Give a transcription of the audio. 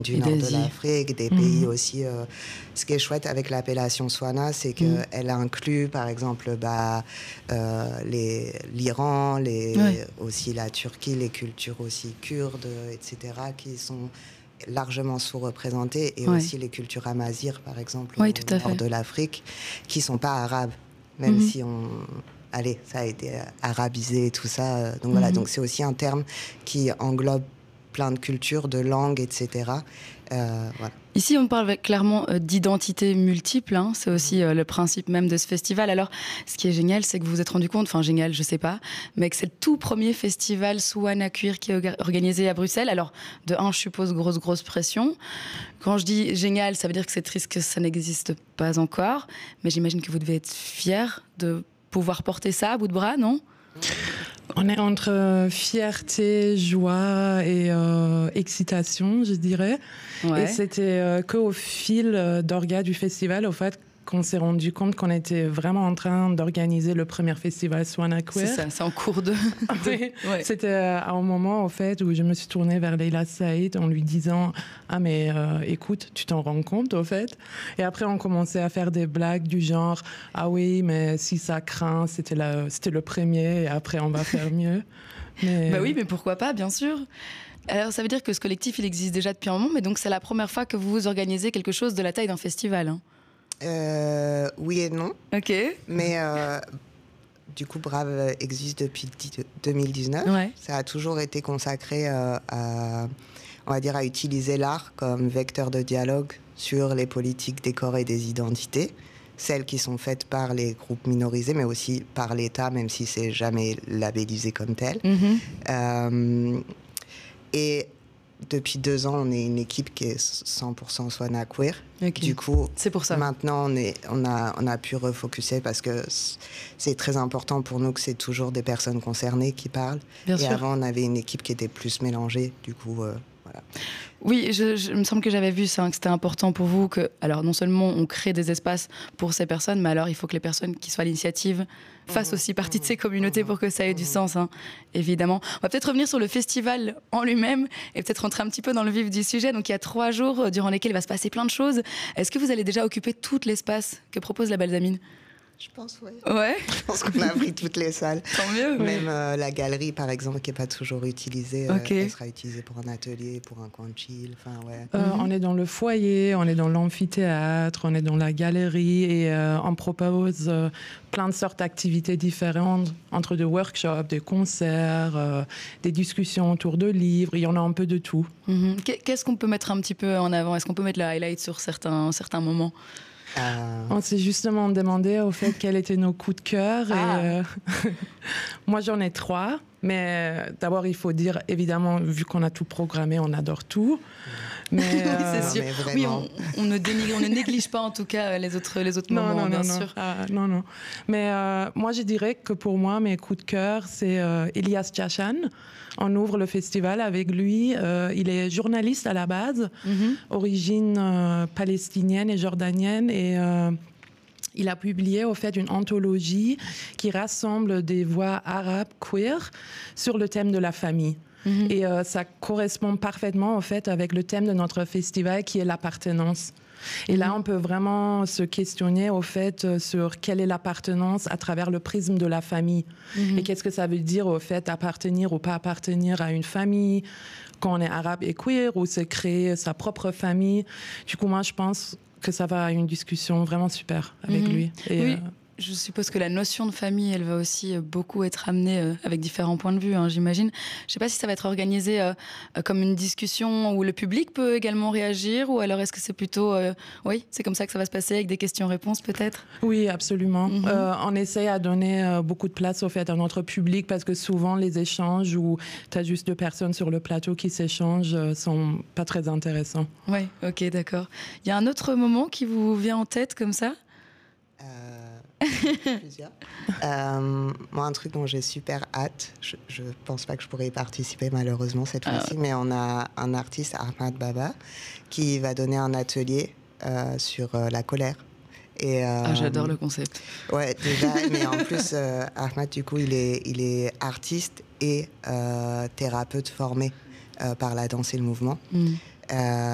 du nord de l'Afrique, des pays aussi. Ce qui est chouette avec l'appellation Swana, c'est qu'elle inclut, par exemple, l'Iran, aussi la Turquie, les cultures aussi kurdes, etc., qui sont largement sous-représentées, et aussi les cultures amazighes, par exemple, au nord de l'Afrique, qui ne sont pas arabes, même si ça a été arabisé et tout ça. Donc voilà, donc c'est aussi un terme qui englobe plein de cultures, de langues, etc. Voilà. Ici, on parle clairement d'identité multiple, hein. C'est aussi le principe même de ce festival. Alors, ce qui est génial, c'est que vous vous êtes rendu compte, enfin génial, je sais pas, mais que c'est le tout premier festival Swana Queer qui est organisé à Bruxelles. Alors, de un, je suppose, grosse pression. Quand je dis génial, ça veut dire que c'est triste que ça n'existe pas encore, mais j'imagine que vous devez être fiers de pouvoir porter ça à bout de bras, non ? On est entre fierté, joie et excitation, je dirais. Ouais. Et c'était qu'au fil d'orga du festival, au fait, qu'on s'est rendu compte qu'on était vraiment en train d'organiser le premier festival Swana Queer. C'est ça, c'est en cours de... Oui. Ouais. C'était à un moment, au fait, où je me suis tournée vers Leila Saïd en lui disant « Ah, mais écoute, tu t'en rends compte, au fait ?» Et après, on commençait à faire des blagues du genre « Ah oui, mais si ça craint, c'était le premier, et après, on va faire mieux. » Bah oui, mais pourquoi pas, bien sûr. Alors, ça veut dire que ce collectif, il existe déjà depuis un moment, mais donc c'est la première fois que vous organisez quelque chose de la taille d'un festival, hein. Oui et non. Ok. Mais du coup, Brave existe depuis 2019. Ouais. Ça a toujours été consacré à utiliser l'art comme vecteur de dialogue sur les politiques des corps et des identités, celles qui sont faites par les groupes minorisés, mais aussi par l'État, même si c'est jamais labellisé comme tel. Et depuis 2 ans, on est une équipe qui est 100% Swana Queer. Okay. Du coup, c'est pour ça. Maintenant, on a pu refocuser parce que c'est très important pour nous que c'est toujours des personnes concernées qui parlent. Bien sûr. Avant, on avait une équipe qui était plus mélangée. Du coup, voilà. Oui, il me semble que j'avais vu ça, que c'était important pour vous que, alors non seulement on crée des espaces pour ces personnes, mais alors il faut que les personnes qui soient à l'initiative fassent aussi partie de ces communautés pour que ça ait du sens, hein, évidemment. On va peut-être revenir sur le festival en lui-même et peut-être rentrer un petit peu dans le vif du sujet. Donc il y a 3 jours durant lesquels il va se passer plein de choses. Est-ce que vous allez déjà occuper tout l'espace que propose la Balsamine ? Je pense, oui. Ouais. Je pense qu'on a pris toutes les salles. Tant mieux. Même la galerie, par exemple, qui n'est pas toujours utilisée, elle sera utilisée pour un atelier, pour un coin de chill. Enfin, ouais. On est dans le foyer, on est dans l'amphithéâtre, on est dans la galerie et on propose plein de sortes d'activités différentes, entre des workshops, des concerts, des discussions autour de livres. Il y en a un peu de tout. Qu'est-ce qu'on peut mettre un petit peu en avant ? Est-ce qu'on peut mettre le highlight sur certains moments ? On s'est justement demandé au fait quels étaient nos coups de cœur. Et, moi, j'en ai 3. Mais d'abord, il faut dire, évidemment, vu qu'on a tout programmé, on adore tout. Mais, oui, c'est sûr. Oui, on ne néglige pas, en tout cas, les autres moments, bien sûr. Non. Mais moi, je dirais que pour moi, mes coups de cœur, c'est Elias Chachan. On ouvre le festival avec lui. Il est journaliste à la base, origine palestinienne et jordanienne. Et il a publié, au fait, une anthologie qui rassemble des voix arabes queer sur le thème de la famille. Et ça correspond parfaitement, au fait, avec le thème de notre festival, qui est l'appartenance. Et là, on peut vraiment se questionner, au fait, sur quelle est l'appartenance à travers le prisme de la famille. Et qu'est-ce que ça veut dire, au fait, appartenir ou pas appartenir à une famille, quand on est arabe et queer, ou se créer sa propre famille. Du coup, moi, je pense que ça va à une discussion vraiment super avec lui. Et, oui. Je suppose que la notion de famille, elle va aussi beaucoup être amenée avec différents points de vue, hein, j'imagine. Je ne sais pas si ça va être organisé comme une discussion où le public peut également réagir, ou alors est-ce que c'est plutôt... oui, c'est comme ça que ça va se passer, avec des questions-réponses peut-être ? Oui, absolument. On essaie à donner beaucoup de place au fait à notre public, parce que souvent les échanges où tu as juste 2 personnes sur le plateau qui s'échangent sont pas très intéressants. Oui, ok, d'accord. Il y a un autre moment qui vous vient en tête comme ça ? Plusieurs. Moi, un truc dont j'ai super hâte, je pense pas que je pourrais y participer malheureusement cette fois-ci, mais on a un artiste, Ahmad Baba, qui va donner un atelier sur la colère. Et, j'adore le concept. Ouais, déjà, mais en plus, Ahmad, du coup, il est artiste et thérapeute formé par la danse et le mouvement.